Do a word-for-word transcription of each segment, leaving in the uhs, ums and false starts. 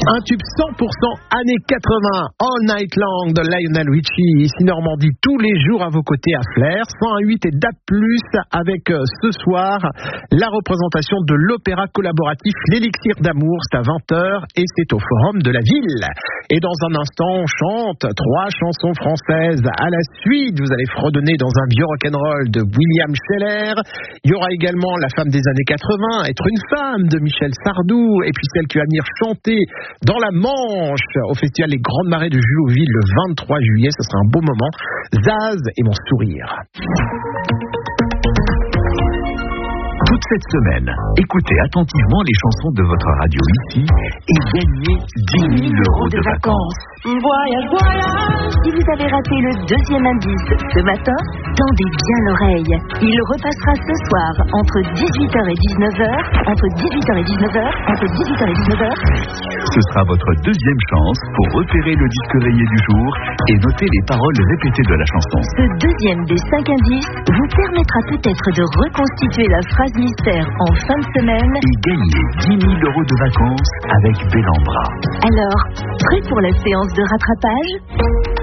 Un tube cent pour cent années quatre-vingts, All Night Long de Lionel Richie, ici Normandie, tous les jours à vos côtés à Flers, cent un virgule huit et D A B plus, avec euh, ce soir la représentation de l'opéra collaboratif L'Élixir d'amour, c'est à vingt heures et c'est au Forum de la Ville. Et dans un instant, on chante trois chansons françaises à la suite. Vous allez fredonner dans un vieux rock'n'roll de William Scheller. Il y aura également La femme des années quatre-vingts, Être une femme de Michel Sardou, et puis celle qui va venir chanter dans la Manche au festival Les Grandes Marées de Juloville le vingt-trois juillet. Ce sera un beau moment. Zaz et mon sourire. Toute cette semaine, écoutez attentivement les chansons de votre radio ici et gagnez dix mille euros de vacances. Voyage, voyage. Si vous avez raté le deuxième indice ce matin, tendez bien l'oreille. Il repassera ce soir entre dix-huit heures et dix-neuf heures, entre dix-huit heures et dix-neuf heures, entre dix-huit heures et dix-neuf heures. Ce sera votre deuxième chance pour repérer le disque rayé du jour et noter les paroles répétées de la chanson. Ce deuxième des cinq indices vous permettra peut-être de reconstituer la phrase mystère en fin de semaine et gagner dix mille euros de vacances avec Bellambra. Alors, prêt pour la séance de rattrapage ?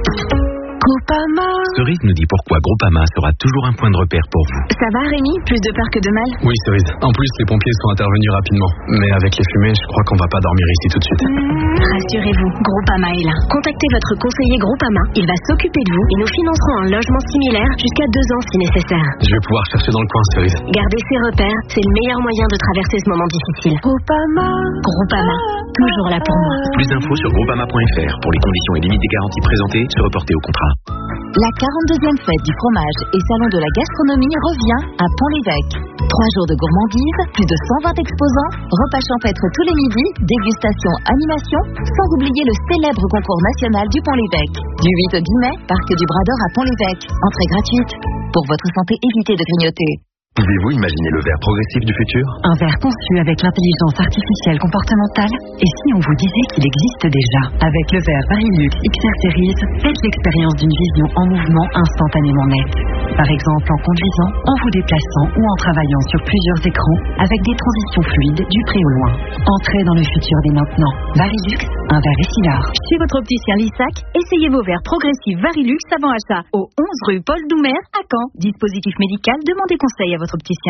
Groupama. Cerise nous dit pourquoi Groupama sera toujours un point de repère pour vous. Ça va Rémi ? Plus de peur que de mal ? Oui Cerise, en plus les pompiers sont intervenus rapidement. Mais avec les fumées, je crois qu'on va pas dormir ici tout de suite. Mmh, rassurez-vous, Groupama est là. Contactez votre conseiller Groupama, il va s'occuper de vous et nous financerons un logement similaire jusqu'à deux ans si nécessaire. Je vais pouvoir chercher dans le coin Cerise. Gardez ces repères, c'est le meilleur moyen de traverser ce moment difficile. Groupama. Groupama, toujours là pour moi. Plus d'infos sur groupama point f r pour les conditions et limites des garanties présentées, se reporter au contrat. La quarante-deuxième fête du fromage et salon de la gastronomie revient à Pont-l'Évêque. Trois jours de gourmandise, plus de cent vingt exposants, repas champêtres tous les midis, dégustation, animation, sans oublier le célèbre concours national du Pont-l'Évêque. Du huit au dix mai, Parc du Bras d'Or à Pont-l'Évêque. Entrée gratuite. Pour votre santé, évitez de grignoter. Pouvez-vous imaginer le verre progressif du futur ? Un verre conçu avec l'intelligence artificielle comportementale. Et si on vous disait qu'il existe déjà ? Avec le verre Varilux X R Series, faites l'expérience d'une vision en mouvement instantanément nette. Par exemple en conduisant, en vous déplaçant ou en travaillant sur plusieurs écrans avec des transitions fluides du près au loin. Entrez dans le futur dès maintenant. Varilux, un verre Essilor. Chez votre opticien Lissac, essayez vos verres progressifs Varilux avant achat au onze rue Paul Doumer à Caen. Dispositif médical, demandez conseil à votre opticien.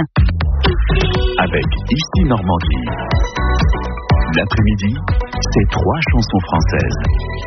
Avec Ici Normandie. L'après-midi, c'est trois chansons françaises.